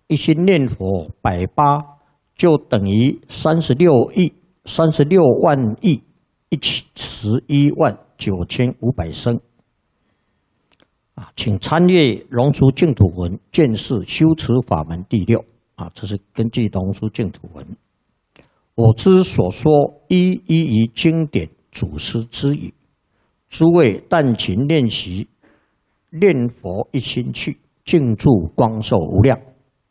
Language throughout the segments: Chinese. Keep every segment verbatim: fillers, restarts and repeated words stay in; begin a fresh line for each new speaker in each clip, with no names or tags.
一心念佛百八，就等于三十六亿三十六万亿一十一万九千五百声。啊，请参阅《龙树净土文》卷四修持法门第六。啊，这是根据《龙树净土文》。我之所说，一一于经典祖师之语。诸位但勤练习，念佛一心去，净住光寿无量。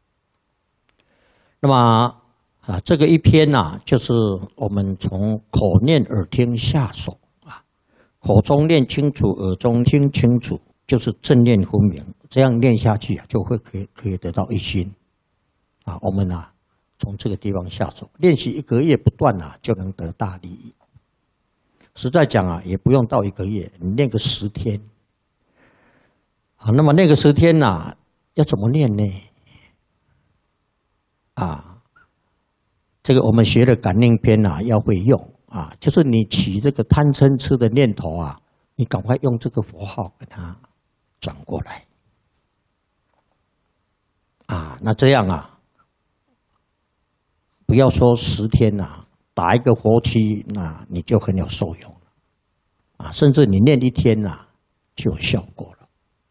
那么啊，这个一篇呐、啊，就是我们从口念耳听下手啊，口中念清楚，耳中听清楚，就是正念分明。这样念下去啊，就会可以可以得到一心啊。我们啊，从这个地方下手，练习一个月不断啊，就能得大利益。实在讲啊，也不用到一个月，你练个十天啊。那么那个十天呐、啊，要怎么练呢？啊，这个我们学的感应篇呐、啊，要会用啊，就是你起这个贪嗔痴的念头啊，你赶快用这个佛号给它转过来啊。那这样啊，不要说十天呐、啊。打一个佛七，那你就很有受用了啊！甚至你念一天呐、啊，就有效果了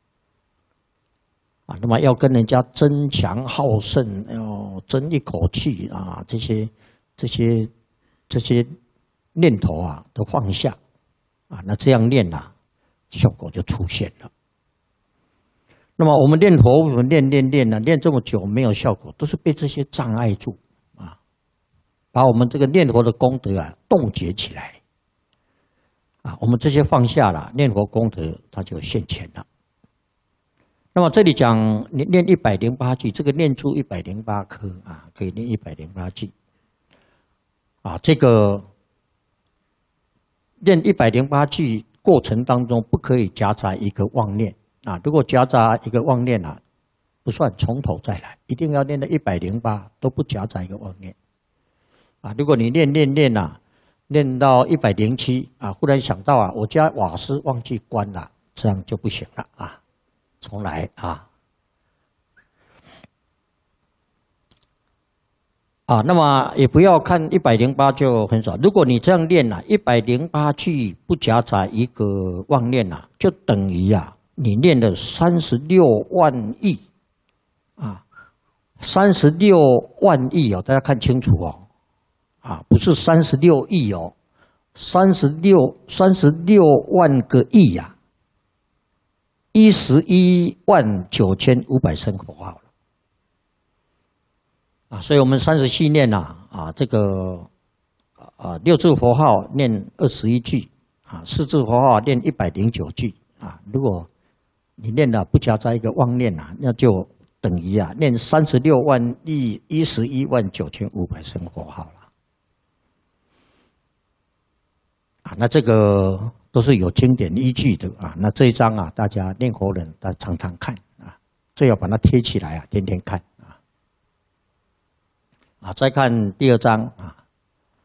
啊！那么要跟人家争强好胜，要争一口气啊！这些、这些、这些念头啊，都放下啊！那这样念啊，效果就出现了。那么我们念佛，我们练练练啊，练这么久没有效果，都是被这些障碍住。把我们这个念佛的功德啊冻结起来啊，我们这些放下了，念佛功德它就现前了。那么这里讲你念一百零八句，这个念珠一百零八颗啊，可以念一百零八句啊。这个念一百零八句过程当中，不可以夹杂一个妄念啊。如果夹杂一个妄念啊，不算，从头再来，一定要念到一百零八，都不夹杂一个妄念。啊，如果你练练练呐、啊，练到一百零七啊，忽然想到啊，我家瓦斯忘记关了，这样就不行了啊，重来啊。啊，那么也不要看一百零八就很少。如果你这样练呐、啊，一百零八句不夹杂一个妄念呐、啊，就等于啊，你练了三十六万亿啊，三十六万亿哦，大家看清楚哦。啊，不是三十六亿哦，三十六三十六万个亿呀、啊，一十一万九千五百声佛号了啊！所以我们三十七念呐，啊，这个啊六字佛号念二十一句啊，四字佛号念一百零九句啊。如果你念了不夹杂一个妄念啊，那就等于啊念三十六万亿一十一万九千五百声佛号了。啊，那这个都是有经典依据的啊。那这一章啊，大家念佛人大家常常看啊，最好把它贴起来啊，天天看啊。啊，再看第二章啊。